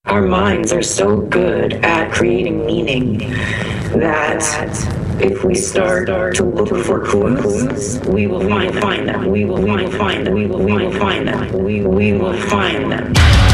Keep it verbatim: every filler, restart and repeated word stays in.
Our minds are so good at creating meaning that if we start to look for clues, we will find find them. We will find find them. We will we will find them. We we will find them.